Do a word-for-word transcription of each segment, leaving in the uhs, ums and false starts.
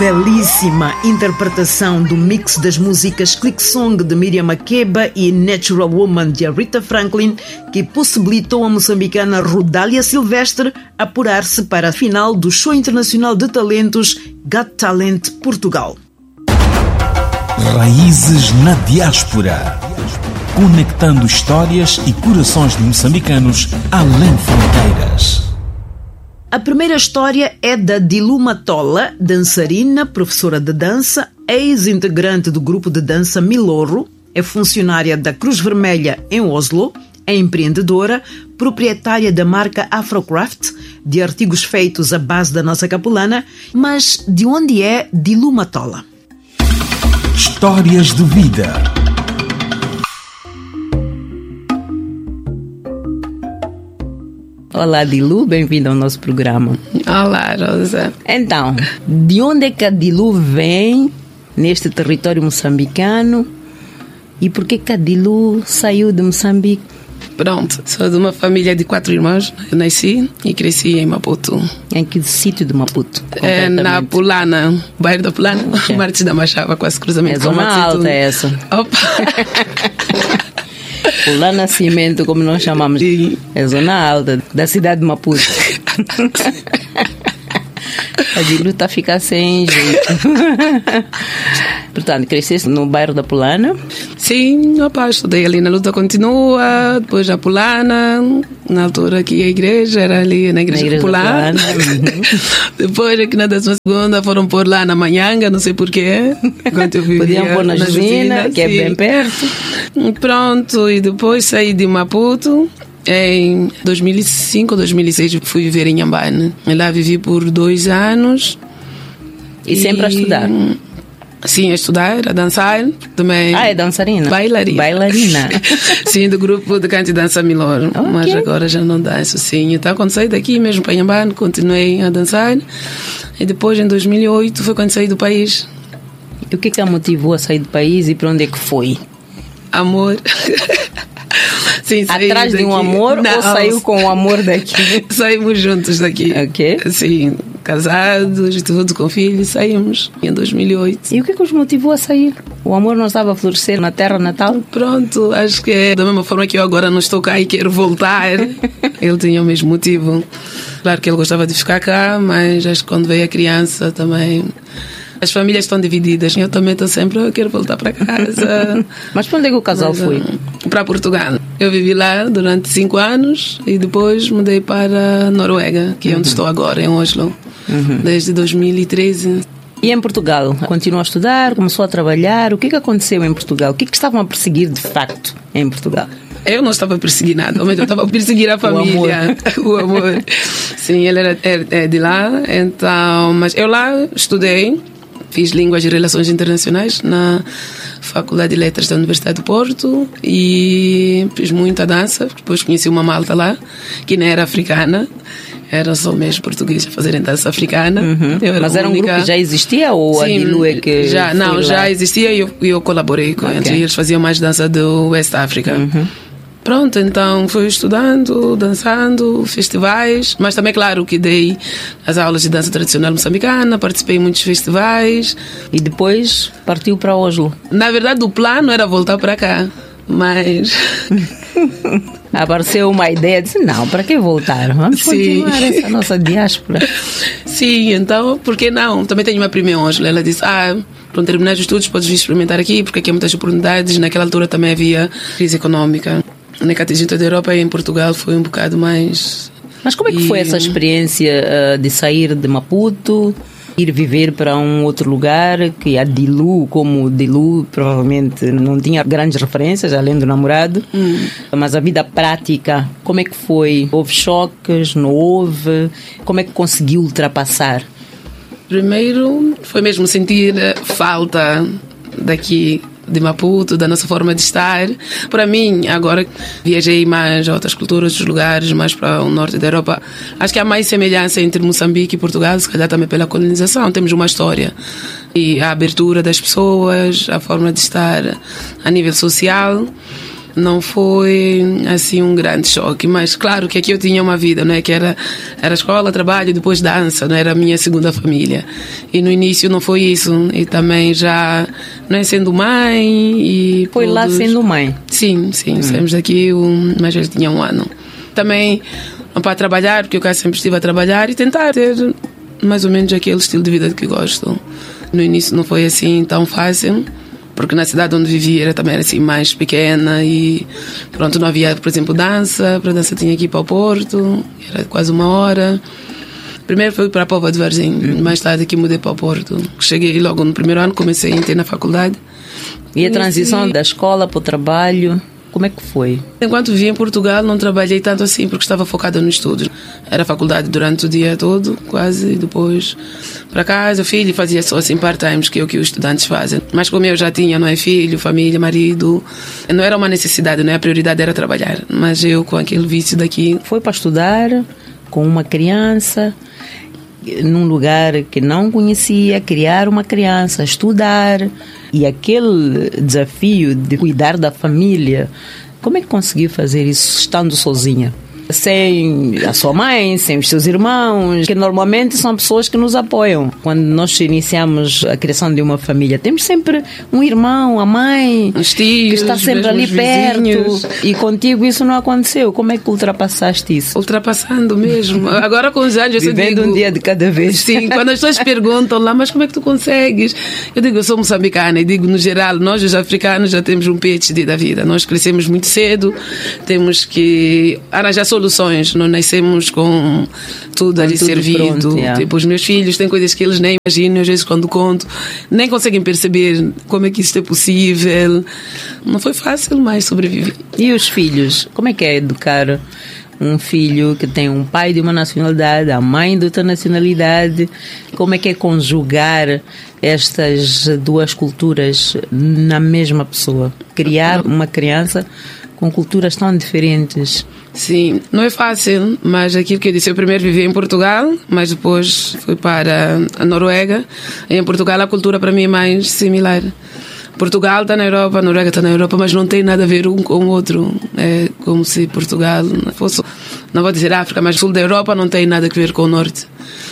belíssima interpretação do mix das músicas Click Song de Miriam Makeba e Natural Woman de Aretha Franklin, que possibilitou a moçambicana Rodália Silvestre apurar-se para a final do Show Internacional de Talentos Got Talent Portugal. Raízes na Diáspora, conectando histórias e corações de moçambicanos além fronteiras. A primeira história é da Dilu Matola, dançarina, professora de dança, ex-integrante do grupo de dança Miloro, é funcionária da Cruz Vermelha em Oslo, é empreendedora, proprietária da marca Afrocraft, de artigos feitos à base da nossa capulana. Mas de onde é Dilu Matola? Histórias de vida. Olá, Dilu, bem-vindo ao nosso programa. Olá, Rosa. Então, de onde é que a Dilu vem neste território moçambicano e por que que a Dilu saiu de Moçambique? Pronto, sou de uma família de quatro irmãos. Eu nasci e cresci em Maputo. Em que sítio de Maputo? É na Pulana, bairro da Pulana, okay. Martins da Machava, quase cruzamento. É zona alta essa. Opa! Pulana Cimento, como nós chamamos. Sim. É zona alta da cidade de Maputo. A Dilu está a ficar sem jeito. Portanto, cresceste no bairro da Pulana? Sim, opa, estudei ali na Luta Continua, depois a Pulana, na altura que a igreja era ali na Igreja, na igreja Popular. Uhum. Depois aqui na décima segunda foram pôr lá na Manhanga, não sei porquê. Podiam pôr na, na Jusina, que é sim. bem perto. Pronto, e depois saí de Maputo. Em dois mil e cinco, dois mil e seis fui viver em Inhambane. Lá vivi por dois anos. E, e sempre a estudar? Sim, a estudar, a dançar também. Ah, é dançarina? Bailarina. Bailarina. Sim, do grupo de canto e dança Milor. Okay. Mas agora já não danço, sim. Então, quando saí daqui mesmo para Inhambane, continuei a dançar. E depois, em dois mil e oito, foi quando saí do país. E o que que a motivou a sair do país e para onde é que foi? Amor. Sim, atrás de um amor não, ou saiu com o amor daqui? Saímos juntos daqui. Ok. Sim, casados, tudo com filhos, saímos em dois mil e oito. E o que é que os motivou a sair? O amor não estava a florescer na terra natal? Pronto, acho que é da mesma forma que eu agora não estou cá e quero voltar. Ele tinha o mesmo motivo. Claro que ele gostava de ficar cá, mas acho que quando veio a criança também... As famílias estão divididas. Eu também estou sempre, eu quero voltar para casa. Mas para onde é que o casal mas, foi? Para Portugal. Eu vivi lá durante cinco anos e depois mudei para a Noruega, que é onde uhum. estou agora, em Oslo, uhum. desde dois mil e treze. E em Portugal? Continuou a estudar, começou a trabalhar. O que é que aconteceu em Portugal? O que é que estavam a perseguir de facto em Portugal? Eu não estava a perseguir nada, mas eu estava a perseguir a família. O amor. O amor. Sim, ele era, era de lá, então... Mas eu lá estudei. Fiz Línguas e Relações Internacionais na Faculdade de Letras da Universidade do Porto e fiz muita dança. Depois conheci uma malta lá, que não era africana, era só mesmo português a fazerem dança africana. Uhum. Era Mas era um única... grupo que já existia ou Sim, a Dilu é que já, Não, já lá? existia e eu, eu colaborei com okay. eles. Eles faziam mais dança do West África. Uhum. Pronto, então fui estudando, dançando, festivais, mas também, claro, que dei as aulas de dança tradicional moçambicana, participei em muitos festivais. E depois partiu para Oslo? Na verdade, o plano era voltar para cá, mas... Apareceu uma ideia, disse, não, para que voltar? Vamos Sim. continuar essa nossa diáspora. Sim, então, por que não? Também tenho uma prima em Oslo, ela disse, ah... Para terminar os estudos, podes vir experimentar aqui, porque aqui há muitas oportunidades. Naquela altura também havia crise económica. Na Categenta da Europa e em Portugal foi um bocado mais... Mas como é que e... foi essa experiência uh, de sair de Maputo, ir viver para um outro lugar, que a Dilu, como Dilu, provavelmente não tinha grandes referências, além do namorado, hum. mas a vida prática, como é que foi? Houve choques? Não houve? Como é que conseguiu ultrapassar? Primeiro foi mesmo sentir falta daqui de Maputo, da nossa forma de estar. Para mim, agora viajei mais a outras culturas, outros lugares, mais para o norte da Europa, acho que há mais semelhança entre Moçambique e Portugal, se calhar também pela colonização. Temos uma história e a abertura das pessoas, a forma de estar a nível social. não foi assim um grande choque, mas claro que aqui eu tinha uma vida, não é? Que era, era escola, trabalho e depois dança, não era a minha segunda família. E no início não foi isso, e também já, não é, sendo mãe e... Foi todos... lá sendo mãe? Sim, sim, hum. Saímos daqui, um, mas eu tinha um ano. Também para trabalhar, porque eu cá sempre estive a trabalhar e tentar ter mais ou menos aquele estilo de vida que gosto. No início não foi assim tão fácil, porque na cidade onde vivia era também era assim mais pequena e pronto, não havia, por exemplo, dança. Para dança tinha que ir para o Porto, era quase uma hora. Primeiro fui para a Póvoa de Varzim, mais tarde aqui mudei para o Porto. Cheguei logo no primeiro ano, comecei a entrar na faculdade. E a transição da escola para o trabalho, como é que foi? Enquanto vivia em Portugal não trabalhei tanto assim, porque estava focada no estudo. Era faculdade durante o dia todo, quase, e depois para casa, filho, fazia só assim part-times, que é o que os estudantes fazem. Mas como eu já tinha, não é, filho, família, marido, não era uma necessidade, não é? A prioridade era trabalhar. Mas eu, com aquele vício daqui... Foi para estudar com uma criança, num lugar que não conhecia, criar uma criança, estudar, e aquele desafio de cuidar da família, como é que conseguiu fazer isso estando sozinha? Sem a sua mãe, sem os seus irmãos, que normalmente são pessoas que nos apoiam. Quando nós iniciamos a criação de uma família, temos sempre um irmão, a mãe, os tios, que está sempre ali vizinhos. perto. E contigo isso não aconteceu. Como é que ultrapassaste isso? Ultrapassando mesmo. Agora com os anos eu Vivendo digo, um dia de cada vez. Sim, quando as pessoas perguntam lá, mas como é que tu consegues? Eu digo, eu sou moçambicana e digo, no geral, nós os africanos já temos um P H D da vida. Nós crescemos muito cedo, temos que arranjar soluções, não nascemos com tudo ali tudo servido. Pronto, yeah. Tipo, os meus filhos têm coisas que eles nem imaginam, às vezes quando conto, nem conseguem perceber como é que isto é possível. Não foi fácil, mas sobrevivi. E os filhos? Como é que é educar um filho que tem um pai de uma nacionalidade, a mãe de outra nacionalidade? Como é que é conjugar estas duas culturas na mesma pessoa? Criar uma criança com culturas tão diferentes. Sim, não é fácil, mas aquilo que eu disse, eu primeiro vivi em Portugal, mas depois fui para a Noruega. E em Portugal a cultura para mim é mais similar. Portugal está na Europa, a Noruega está na Europa, mas não tem nada a ver um com o outro. É como se Portugal fosse, não vou dizer África, mas o sul da Europa não tem nada a ver com o norte.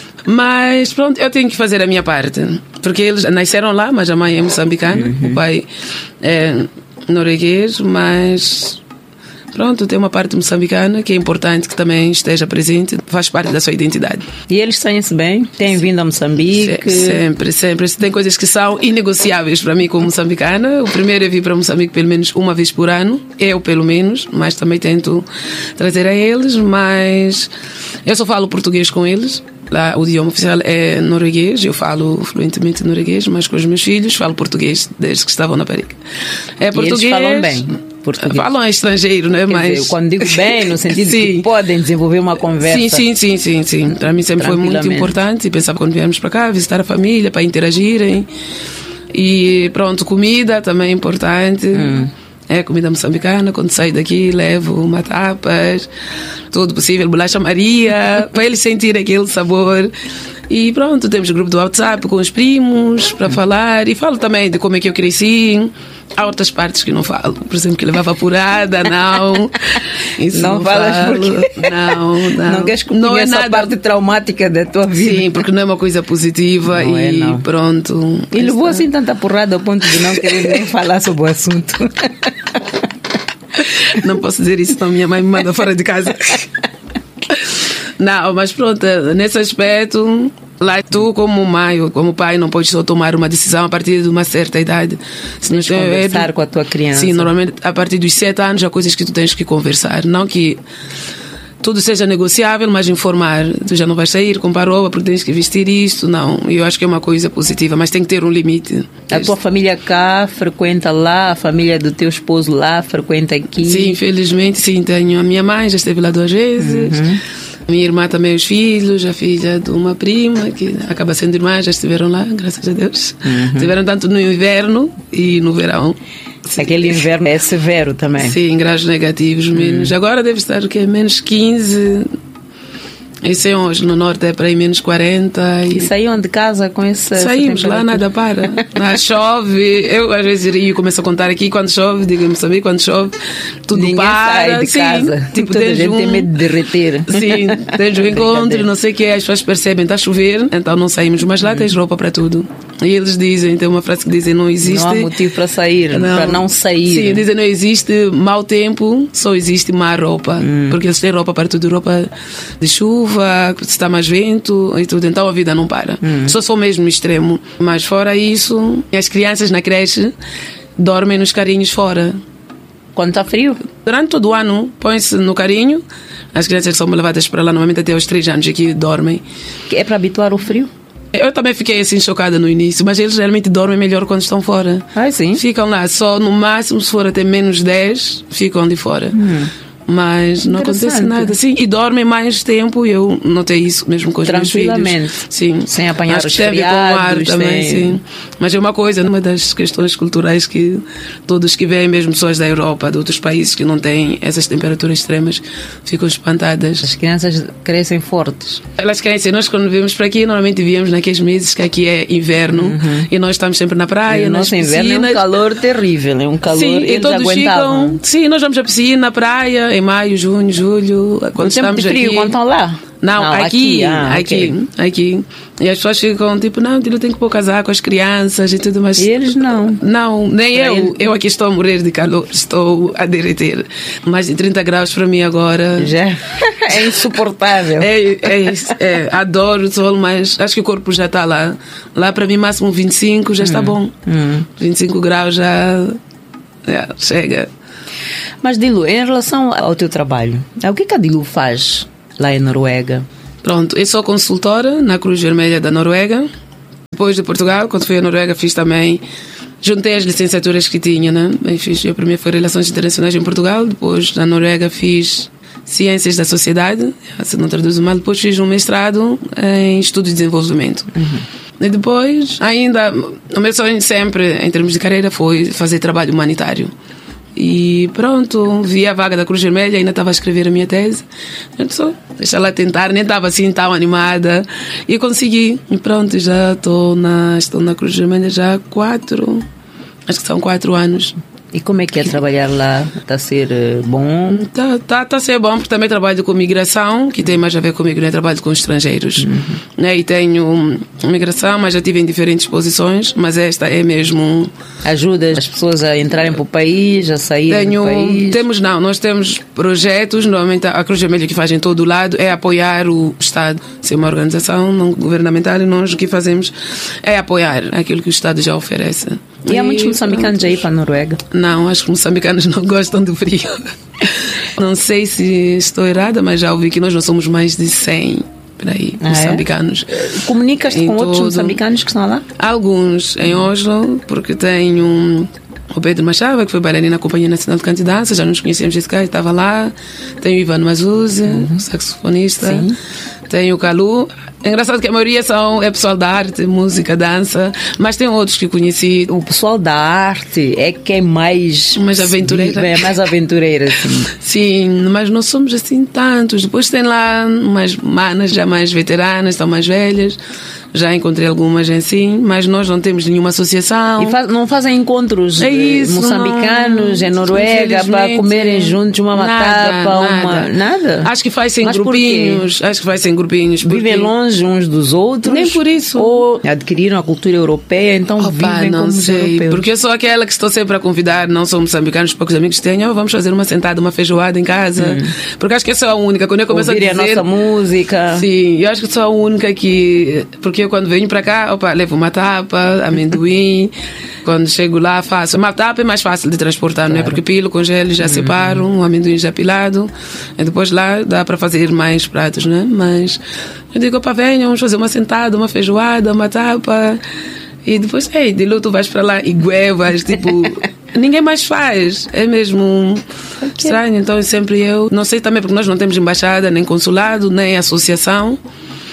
Mas pronto, eu tenho que fazer a minha parte, porque eles nasceram lá, mas a mãe é moçambicana, uhum. O pai é norueguês, mas pronto, tem uma parte moçambicana que é importante que também esteja presente, faz parte da sua identidade. E eles têm-se bem? Têm vindo a Moçambique? Se, sempre, sempre. Tem coisas que são inegociáveis para mim como moçambicana. O primeiro é vir para Moçambique pelo menos uma vez por ano, eu pelo menos, mas também tento trazer a eles, mas eu só falo português com eles. Lá o idioma oficial é norueguês, eu falo fluentemente norueguês, mas com os meus filhos falo português desde que estavam na Perica. É português. E eles falam bem português? Falam estrangeiro, não é? Quer mas dizer, quando digo bem, no sentido de que podem desenvolver uma conversa. Sim, sim, sim, sim, sim. Para mim sempre foi muito importante, e pensava quando viemos para cá, visitar a família, para interagirem. E pronto, comida também é importante. Hum. É comida moçambicana, quando saio daqui levo uma tapas, tudo possível, bolacha Maria, para eles sentirem aquele sabor. E pronto, temos o grupo do WhatsApp com os primos para falar, e falo também de como é que eu cresci. Há outras partes que não falo, por exemplo, que levava apurada, não. Isso não, não falas falo. Porque não, não. Não queres que não é essa nada... parte traumática da tua vida. Sim, porque não é uma coisa positiva não e é, não. Pronto. E esta... levou assim tanta porrada ao ponto de não querer nem falar sobre o assunto. Não posso dizer isso, senão minha mãe me manda fora de casa. Não, mas pronto, nesse aspecto, lá tu como mãe ou como pai não podes só tomar uma decisão a partir de uma certa idade. Se não conversar é, com a tua criança. Sim, normalmente a partir dos sete anos há coisas que tu tens que conversar. Não que tudo seja negociável, mas informar. Tu já não vais sair com roupa porque tens que vestir isto. Não, eu acho que é uma coisa positiva, mas tem que ter um limite. A tua família cá frequenta lá, a família do teu esposo lá frequenta aqui? Sim, infelizmente sim, tenho a minha mãe, já esteve lá duas vezes. Uhum. Minha irmã também, os filhos, a filha de uma prima, que acaba sendo irmã, já estiveram lá, graças a Deus. Uhum. Estiveram tanto no inverno e no verão. Sim. Aquele inverno é severo também. Sim, graus negativos, menos. Uhum. Agora deve estar o quê? Menos quinze. Isso é hoje, no norte é para aí menos quarenta. E, e saíam de casa com esse. Saímos, lá nada para. Lá chove. Eu às vezes iria e começo a contar aqui quando chove, digo-me saber quando chove, tudo ninguém para. Sai de sim, casa. Tipo, toda a gente um... tem medo de derreter. Sim, tens um encontro, não sei o que, as pessoas percebem, está a chover, então não saímos, mas lá hum. tens roupa para tudo. E eles dizem, tem uma frase que dizem, não existe. Não há motivo para sair, não. para não sair. Sim, dizem, não existe mau tempo, só existe má roupa. Hum. Porque eles têm roupa para tudo, roupa de chuva, se está mais vento e tudo, então a vida não para. Hum. Só sou mesmo extremo. Mas fora isso, as crianças na creche dormem nos carrinhos fora. Quando está frio? Durante todo o ano, põe-se no carrinho. As crianças que são levadas para lá, normalmente até aos três anos, aqui dormem. É para habituar o frio? Eu também fiquei assim chocada no início, mas eles realmente dormem melhor quando estão fora. Ah, sim? Ficam lá, só no máximo, se for até menos dez, ficam de fora. Hum. Mas não acontece nada. Sim, e dormem mais tempo, eu notei isso mesmo com os meus filhos. Tranquilamente. Sim. Sem apanhar Acho os que tem a ver com o ar também, tem... sim. Mas é uma coisa, uma das questões culturais que todos que vêm, mesmo pessoas da Europa, de outros países que não têm essas temperaturas extremas, ficam espantadas. As crianças crescem fortes. Elas crescem. Nós quando viemos para aqui, normalmente viemos naqueles meses que aqui é inverno, uhum. e nós estamos sempre na praia, nas piscinas. Inverno é um calor terrível, é um calor, sim, eles e todos aguentavam. Ficam, sim, nós vamos à piscina, na praia, em maio, junho, julho, quando no tempo de frio, aqui. quando estão lá? Não, não aqui, aqui, ah, aqui, okay. aqui. E as pessoas ficam tipo, não, eu tenho que pôr casaco com as crianças e tudo mais. E eles não? Não, nem para eu. ele... Eu aqui estou a morrer de calor, estou a derreter. Mais de trinta graus para mim agora. Já é insuportável. É, é, é, adoro o sol, mas acho que o corpo já está lá. Lá para mim, máximo vinte e cinco já hum. está bom. Hum. vinte e cinco graus já, já chega. Mas, Dilu, em relação ao teu trabalho, o que, que a Dilu faz lá em Noruega? Pronto, eu sou consultora na Cruz Vermelha da Noruega. Depois de Portugal, quando fui à Noruega, fiz também... Juntei as licenciaturas que tinha, né? Eu fiz, a primeira foi Relações Internacionais em Portugal, depois na Noruega fiz Ciências da Sociedade, se não traduzo mal, depois fiz um mestrado em Estudo e Desenvolvimento. Uhum. E depois, ainda, o meu sonho sempre, em termos de carreira, foi fazer trabalho humanitário. E pronto, vi a vaga da Cruz Vermelha, ainda estava a escrever a minha tese. Eu disse, deixa lá tentar, nem estava assim tão animada. E consegui. E pronto, já estou na, estou na Cruz Vermelha já há quatro, acho que são quatro anos. E como é que é trabalhar lá? Está a ser bom? Está tá, tá a ser bom, porque também trabalho com migração, que tem mais a ver comigo, né? Trabalho com estrangeiros. Uhum. Né? E tenho migração, mas já tive em diferentes posições, mas esta é mesmo... Ajuda as pessoas a entrarem para o país, a sair tenho, do país? Temos, não, nós temos projetos, normalmente a Cruz Vermelha que faz em todo o lado é apoiar o Estado. Se é uma organização não governamental, e nós o que fazemos é apoiar aquilo que o Estado já oferece. E, e há muitos moçambicanos aí para a Noruega? Não, acho que os moçambicanos não gostam do frio. Não sei se estou errada, mas já ouvi que nós não somos mais de cem por aí, ah, moçambicanos. É? Comunicas-te com todo... outros moçambicanos que estão lá? Alguns em Oslo, porque tenho um, o Pedro Machava, que foi bailarina na Companhia Nacional de Canto e Dança, já nos conhecemos esse cara, estava lá. Tenho o Ivan Mazuzzi, uhum. saxofonista. Sim. Tenho o Calu. É engraçado que a maioria são, é pessoal da arte, música, dança, mas tem outros que conheci. O pessoal da arte é que é mais... Mais aventureira. É mais aventureira, sim. Sim, mas não somos assim tantos. Depois tem lá umas manas já mais veteranas, estão mais velhas. Já encontrei algumas assim, mas nós não temos nenhuma associação. E faz, não fazem encontros é isso, moçambicanos não, em Noruega para comerem juntos uma matapa, nada, uma... Nada. Nada? Acho que faz em grupinhos. Acho que faz em grupinhos. Porque... Vivem longe uns dos outros? Nem por isso. Ou adquiriram a cultura europeia, então Opa, vivem não como sei, os europeus? Porque eu sou aquela que estou sempre a convidar, não sou moçambicanos, poucos amigos que tenho, oh, vamos fazer uma sentada, uma feijoada em casa. Hum. Porque acho que eu sou a única. Quando eu começo Ouvir a dizer... a nossa música. Sim, eu acho que sou a única que... Porque eu quando venho para cá, opa, levo uma tapa, amendoim. Quando chego lá, faço. Uma tapa é mais fácil de transportar, claro. Não é? Porque pilo, congelo, já uhum. separo, um amendoim já pilado. E depois lá dá para fazer mais pratos, né? Mas eu digo, opa, venham, vamos fazer uma sentada, uma feijoada, uma tapa. E depois, ei, de luto vais para lá e guevas, tipo... Ninguém mais faz. É mesmo okay. estranho. Então sempre eu... Não sei também porque nós não temos embaixada, nem consulado, nem associação.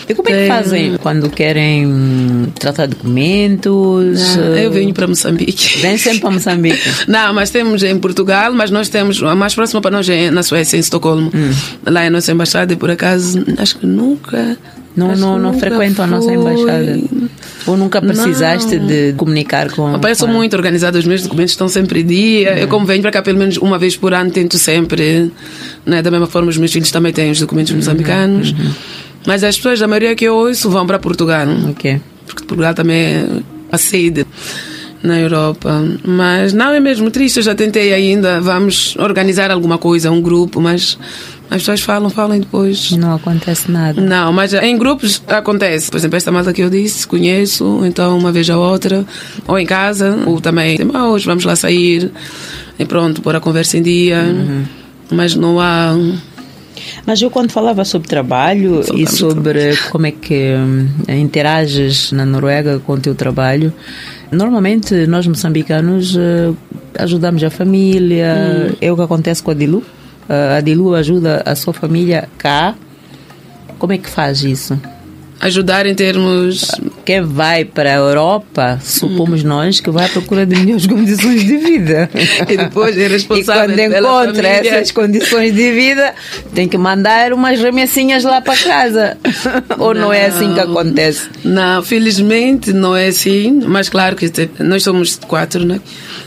E como é que fazem quando querem tratar documentos? Não, eu venho para Moçambique. Vem sempre para Moçambique? Não, mas temos em Portugal, mas nós temos, a mais próxima para nós é na Suécia, em Estocolmo. Hum. Lá é a nossa embaixada e por acaso, acho que nunca... Não, não, não frequentam a nossa embaixada? Ou nunca precisaste não. de comunicar com... Opa, eu sou muito organizada, os meus documentos estão sempre em dia. Hum. Eu, como venho para cá pelo menos uma vez por ano, tento sempre, né? Da mesma forma os meus filhos também têm os documentos moçambicanos. Uhum. Mas as pessoas, a maioria que eu ouço, vão para Portugal. Okay. Porque Portugal também é a sede na Europa. Mas não é mesmo triste, eu já tentei ainda, vamos organizar alguma coisa, um grupo, mas as pessoas falam, falam e depois... Não acontece nada. Não, mas em grupos acontece. Por exemplo, esta malta que eu disse, conheço, então uma vez a outra, ou em casa, ou também, ah, hoje vamos lá sair, e pronto, pôr a conversa em dia. Uhum. Mas não há... Mas eu quando falava sobre trabalho e sobre como é que hum, interages na Noruega com o teu trabalho, normalmente nós moçambicanos uh, ajudamos a família. Hum. É o que acontece com a Dilu. Uh, a Dilu ajuda a sua família cá. Como é que faz isso? Ajudar em termos... Quem vai para a Europa, supomos hum. nós, que vai à procura de melhores condições de vida. E depois é responsável e quando encontra essas condições de vida, tem que mandar umas remessinhas lá para casa. Ou não, não é assim que acontece? Não, felizmente não é assim. Mas claro que nós somos quatro, né?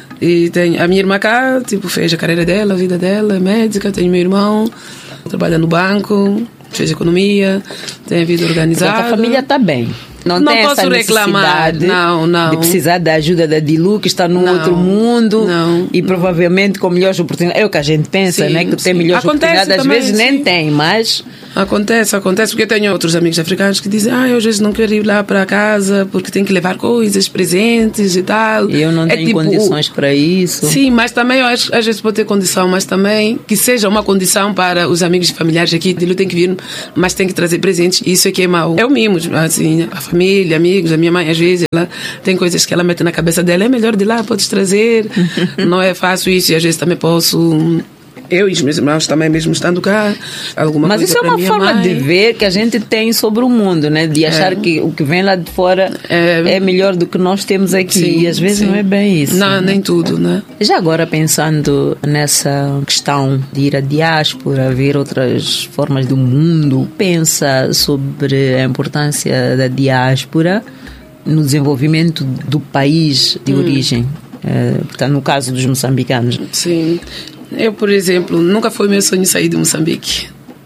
E tem a minha irmã cá, tipo, fez a carreira dela, a vida dela, é médica. Tenho meu irmão, trabalha no banco, fez economia, tem a vida organizada. Portanto, a família está bem. Não, não tem posso essa reclamar, não, não. de precisar da ajuda da Dilu, que está num não, outro mundo não, e provavelmente com melhores oportunidades. É o que a gente pensa, sim, né? Que sim. tem melhores Acontece oportunidades, às também, vezes sim. nem tem, mas... Acontece, acontece, porque eu tenho outros amigos africanos que dizem, ah, eu às vezes não quero ir lá para casa porque tenho que levar coisas, presentes e tal. E eu não é tenho tipo, condições para isso. Sim, mas também eu acho, às vezes pode ter condição, mas também que seja uma condição para os amigos e familiares aqui, ele tem que vir, mas tem que trazer presentes, isso é que é mau. É o mimo, assim, a família, amigos, a minha mãe às vezes, ela tem coisas que ela mete na cabeça dela, é melhor de lá, podes trazer, não é fácil isso, e às vezes também posso... Eu e os meus irmãos também, mesmo estando cá, alguma Mas coisa isso é uma forma mãe. de ver que a gente tem sobre o mundo, né? De achar é. que o que vem lá de fora é, é melhor do que nós temos aqui. Sim, e às vezes sim. não é bem isso. Não, né? nem tudo, né? Já agora pensando nessa questão de ir à diáspora, ver outras formas do mundo, pensa sobre a importância da diáspora no desenvolvimento do país de hum. origem. É, portanto, no caso dos moçambicanos. Sim. Eu, por exemplo, nunca foi meu sonho sair de Moçambique.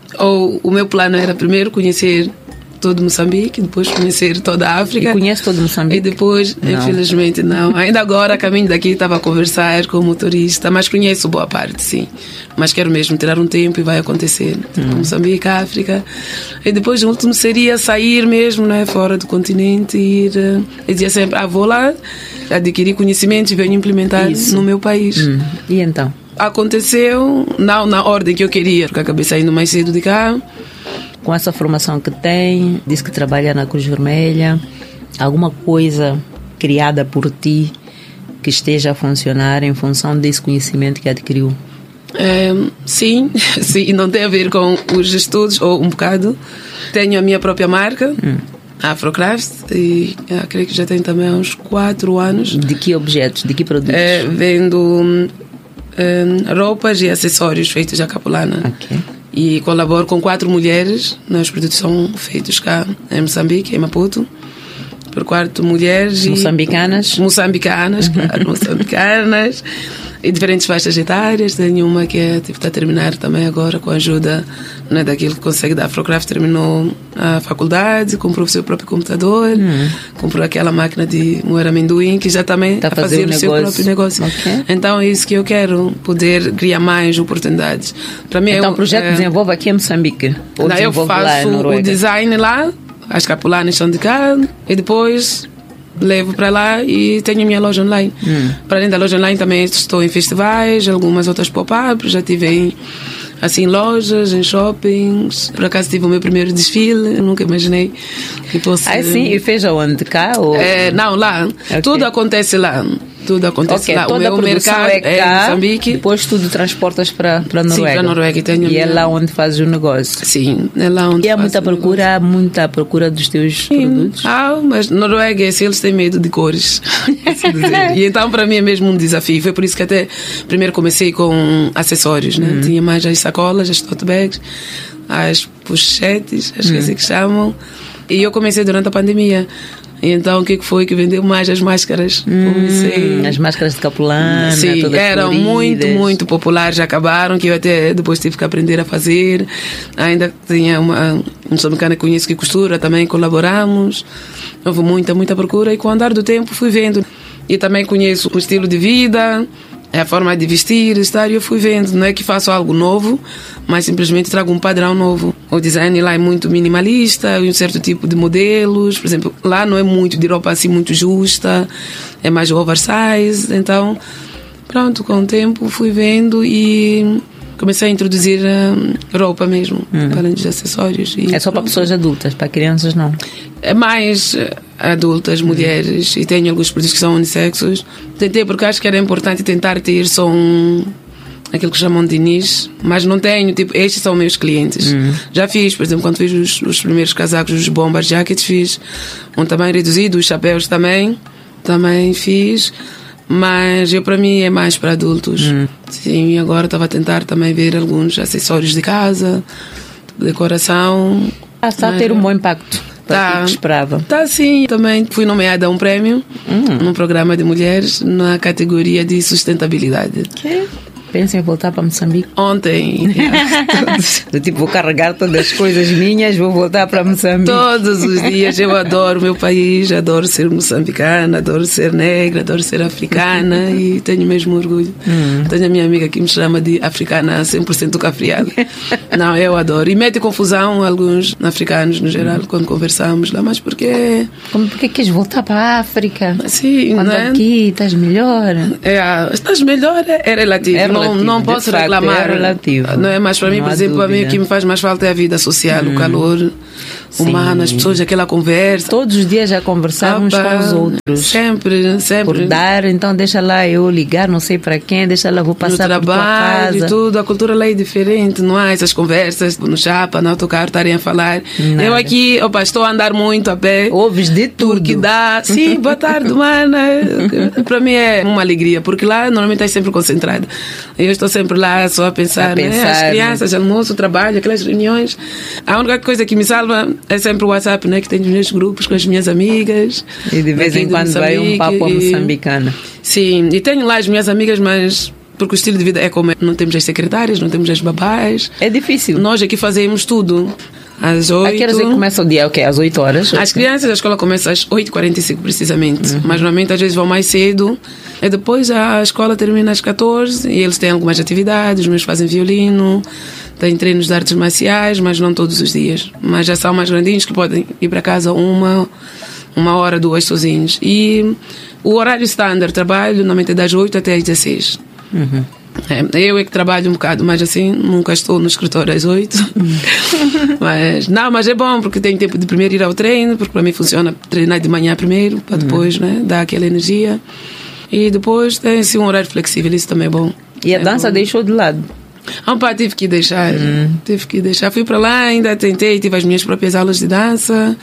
Ou o meu plano era primeiro conhecer todo Moçambique, depois conhecer toda a África. E conhece todo Moçambique? E depois, não. infelizmente, não. Ainda agora, a caminho daqui, estava a conversar com o motorista, mas conheço boa parte, sim. Mas quero mesmo tirar um tempo e vai acontecer. Hum. Moçambique, África. E depois, o último seria sair mesmo, né, fora do continente e ir... Eu dizia sempre, ah, vou lá, adquirir conhecimento e venho implementar Isso. no meu país. Hum. E então? Aconteceu, não na ordem que eu queria, porque acabei saindo mais cedo de cá. Com essa formação que tem, diz que trabalha na Cruz Vermelha, alguma coisa criada por ti que esteja a funcionar em função desse conhecimento que adquiriu? É, sim, sim, não tem a ver com os estudos, ou um bocado. Tenho a minha própria marca, hum. a Afrocraft, e eu creio que já tem também há uns quatro anos. De que objetos, de que produtos? É, vendo... Um, roupas e acessórios feitos à capulana. Okay. E colaboro com quatro mulheres. Os produtos são feitos cá em Moçambique, em Maputo, por quatro mulheres. Moçambicanas? E, moçambicanas, claro, moçambicanas. E diferentes faixas etárias. Tenho uma que é, tipo, está a terminar também agora com a ajuda, né, daquilo que consegue da Afrocraft. Terminou a faculdade, comprou o seu próprio computador, hum. comprou aquela máquina de moer amendoim, que já também está a fazer o seu próprio negócio. Okay. Então é isso que eu quero, poder criar mais oportunidades. Para mim, então eu, o projeto é, desenvolve aqui em Moçambique? Ou não, eu faço o design lá, as capulanas são de cá, e depois... levo para lá e tenho a minha loja online. Hum. Para além da loja online também estou em festivais, algumas outras pop-ups, já estive em assim, lojas, em shoppings. Por acaso tive o meu primeiro desfile, eu nunca imaginei que fosse... Ah, sim? E fez aonde? Cá? Ou... É, não, lá. Okay. Tudo acontece lá. Tudo acontece okay, lá. Toda o meu a produção mercado é cá, é em Moçambique. Depois tudo transportas para a Noruega. Sim, para a Noruega. Tenho e minha... é lá onde fazes o negócio. Sim, é lá onde E há faço muita o procura, negócio. há muita procura dos teus Sim. produtos. Ah, mas Noruega é assim, eles têm medo de cores. Assim dizer. E então para mim é mesmo um desafio. Foi por isso que até primeiro comecei com acessórios, né? Uhum. Tinha mais as sacolas, as tote bags, as pochetes, acho que é assim que chamam. E eu comecei durante a pandemia. Então o que foi que vendeu mais? As máscaras. Hum, comecei... As máscaras de capulana. Sim, todas eram floridas. muito, muito populares. Já acabaram, que eu até depois tive que aprender a fazer. Ainda tinha uma um moçambicana que conheço que costura, também colaboramos. Houve muita, muita procura. E com o andar do tempo fui vendo. E também conheço o estilo de vida, a forma de vestir, de estar, e eu fui vendo. Não é que faço algo novo, mas simplesmente trago um padrão novo. O design lá é muito minimalista, um certo tipo de modelos. Por exemplo, lá não é muito de roupa assim muito justa, é mais oversize. Então, pronto, com o tempo fui vendo e comecei a introduzir uh, roupa mesmo, hum. além dos acessórios. E é só pronto. Para pessoas adultas, para crianças não? É mais adultas, mulheres, hum. e tenho alguns produtos que são unissexos. Tentei porque acho que era importante tentar ter só um, aquilo que chamam de niche, mas não tenho, tipo, estes são meus clientes. Hum. Já fiz, por exemplo, quando fiz os, os primeiros casacos, os bomber jackets, fiz um tamanho reduzido, os chapéus também, também fiz. Mas eu, para mim, é mais para adultos. Hum. Sim, agora estava a tentar também ver alguns acessórios de casa, decoração. Ah, está mas... a ter um bom impacto. Tá, que esperava. Tá, sim. Também fui nomeada a um prémio hum. num programa de mulheres na categoria de sustentabilidade. Que? Pensem em voltar para Moçambique? Ontem. Do tipo, vou carregar todas as coisas minhas, vou voltar para Moçambique. Todos os dias. Eu adoro o meu país, adoro ser moçambicana, adoro ser negra, adoro ser africana e tenho mesmo orgulho. Hum. Tenho a minha amiga que me chama de africana cem por cento cafriada. Não, eu adoro. E mete confusão alguns africanos, no geral, hum. quando conversamos lá. Mas porquê? Como, porquê queres voltar para a África? Sim, quando né? Aqui estás melhor. É, estás melhor é relativo. É Não, não posso facto, reclamar. É relativo. Não é mais para mim, não por exemplo, para mim o que me faz mais falta é a vida social, hum. o calor humano, as pessoas, aquela conversa. Todos os dias já conversávamos ah, com os outros. Sempre, sempre. Por dar, então deixa lá eu ligar, não sei para quem, deixa lá, vou passar no por tua trabalho casa. E tudo, a cultura lá é diferente, não há essas conversas no chapa, no autocarro, estarem a falar. Nada. Eu aqui, opa, estou a andar muito a pé. Ouves de tudo. Porque dá, sim, boa tarde, mana. Para mim é uma alegria, porque lá normalmente estás sempre concentrada. Eu estou sempre lá só a pensar, a pensar né? As crianças, almoço, trabalho, aquelas reuniões. A única coisa que me salva é sempre o WhatsApp, né? Que tenho os meus grupos com as minhas amigas. E de vez em quando vai um papo a moçambicana. Sim, e tenho lá as minhas amigas, mas porque o estilo de vida é como é. Não temos as secretárias, não temos as babás. É difícil. Nós aqui fazemos tudo. Às oito. A que horas é que começa o dia? Okay, às oito horas? As crianças, a escola começa às oito e quarenta e cinco precisamente. Uhum. Mas normalmente às vezes vão mais cedo. E depois a escola termina às catorze e eles têm algumas atividades. Os meus fazem violino, têm treinos de artes marciais, mas não todos os dias. Mas já são mais grandinhos que podem ir para casa uma, uma hora, duas sozinhos. E o horário standard trabalho normalmente é das oito até às dezesseis. Uhum. É, eu é que trabalho um bocado, mas assim, nunca estou no escritório às oito. mas, não, mas é bom, porque tenho tempo de primeiro ir ao treino, porque para mim funciona treinar de manhã primeiro, para depois, né, dar aquela energia. E depois tem assim, um horário flexível, isso também é bom. E a é dança bom. Deixou de lado? Ah, pá, tive que deixar. Hum. Tive que deixar. Fui para lá, ainda tentei, tive as minhas próprias aulas de dança,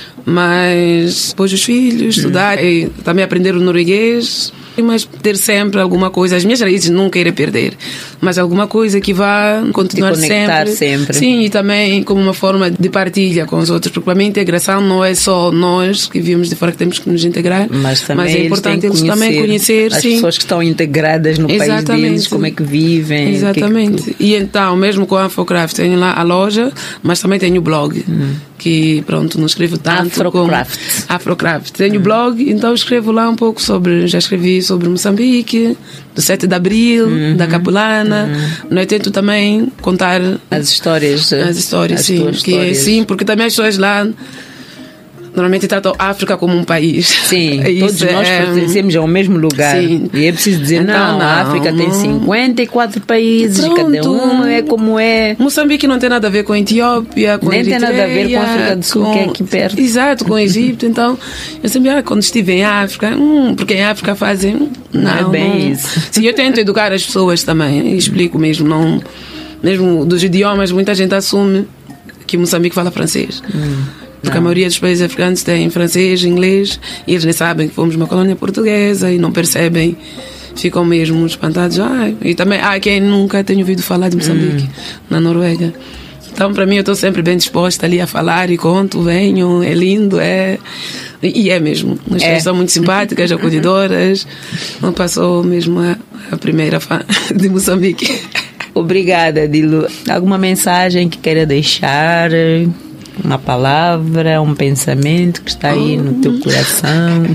mas depois os filhos, hum. estudar, e também aprender o norueguês. Mas ter sempre alguma coisa, as minhas raízes nunca irei perder, mas alguma coisa que vá continuar sempre. sempre. Sim, e também como uma forma de partilha com os outros, porque para mim a integração não é só nós que vivemos de fora que temos que nos integrar, mas, também mas é importante eles, eles também conhecer as sim. pessoas que estão integradas no Exatamente. país deles, como é que vivem. Exatamente. Que que... E então, mesmo com a Afrocraft, tenho lá a loja, mas também tenho o blog, hum. que pronto, não escrevo tanto Afrocraft. como Afrocraft. Tenho o hum. blog, então escrevo lá um pouco sobre, já escrevi sobre Moçambique, do sete de abril, uhum. da Capulana. Uhum. Eu tento também contar as histórias. As histórias, as sim. Que histórias. É, sim, porque também as pessoas lá normalmente tratam a África como um país. Sim, Isso todos nós é, pertencemos ao mesmo lugar. Sim. E é preciso dizer, Então, não, não, a África tem cinquenta e quatro países, Pronto. cada um é como é. Moçambique não tem nada a ver com a Etiópia, com Nem tem Eritreia, nada a ver com a África do Sul, com- que é aqui perto. Exato, com o Egito. Então, eu sempre, ah, quando estive em África, hum, porque em África fazem... hum, Não é bem não. isso. Sim, eu tento educar as pessoas também, explico mesmo, não... Mesmo dos idiomas, muita gente assume que Moçambique fala francês. Hum. Porque a maioria dos países africanos tem francês, inglês, e eles nem sabem que fomos uma colônia portuguesa e não percebem, ficam mesmo espantados. Ah, e também há quem nunca tenha ouvido falar de Moçambique, Hum. na Noruega. Então, para mim, eu estou sempre bem disposta ali a falar e conto, venho, é lindo, é... E e é mesmo. As pessoas são muito simpáticas, acolhedoras. Não passou mesmo a, a primeira fã de Moçambique. Obrigada, Dilu. Alguma mensagem que queira deixar? Uma palavra, um pensamento que está aí no teu coração?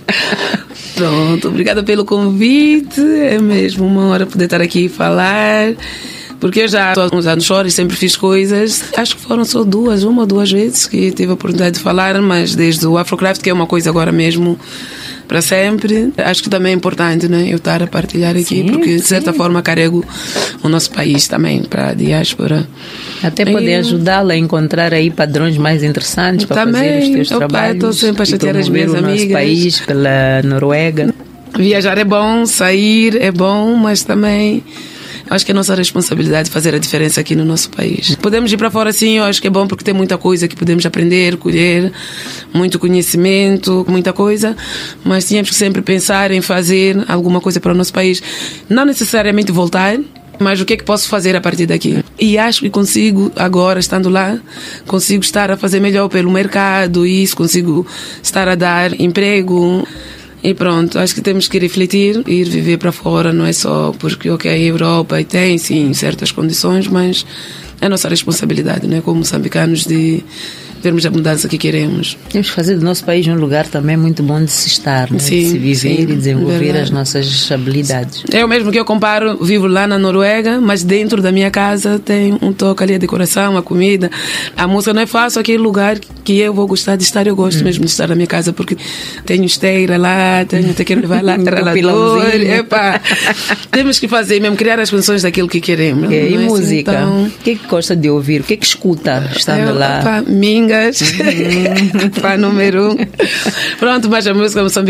Pronto, obrigada pelo convite. É mesmo uma hora poder estar aqui e falar. Porque eu já estou há uns anos fora e sempre fiz coisas. Acho que foram só duas, uma ou duas vezes que tive a oportunidade de falar, mas desde o Afrocraft, que é uma coisa agora mesmo para sempre, acho que também é importante, né, eu estar a partilhar aqui, Sim, porque de sim. certa forma carrego o nosso país também para a diáspora. Até poder E- ajudá-la a encontrar aí padrões mais interessantes para Também, fazer os teus opa, trabalhos. estou sempre a e chatear as promover minhas o nosso amigas. país pela Noruega. Viajar é bom, sair é bom, mas também acho que é nossa responsabilidade fazer a diferença aqui no nosso país. Podemos ir para fora, sim, eu acho que é bom porque tem muita coisa que podemos aprender, colher, muito conhecimento, muita coisa, mas tínhamos que sempre pensar em fazer alguma coisa para o nosso país. Não necessariamente voltar, mas o que é que posso fazer a partir daqui? E acho que consigo, agora, estando lá, consigo estar a fazer melhor pelo mercado, e isso, consigo estar a dar emprego. E pronto, acho que temos que refletir, ir viver para fora, não é só porque, ok, a Europa tem, sim, certas condições, mas é nossa responsabilidade, né, como moçambicanos, de vermos a mudança que queremos. Temos que fazer do nosso país um lugar também muito bom de se estar, né? Sim, de se viver sim, e desenvolver verdade. as nossas habilidades. Eu mesmo que eu comparo, vivo lá na Noruega, mas dentro da minha casa tem um toque ali, a decoração, a comida, a música. Não é fácil aquele lugar que eu vou gostar de estar, eu gosto hum. mesmo de estar na minha casa, porque tenho esteira lá, tenho até que levar lá, ralador, epa, temos que fazer mesmo, criar as condições daquilo que queremos. É, e é música? Assim, então... O que é que gosta de ouvir? O que é que escuta estando eu, lá? Opa, mingas, uhum. Pá, número um. Pronto, mas a música moçambicana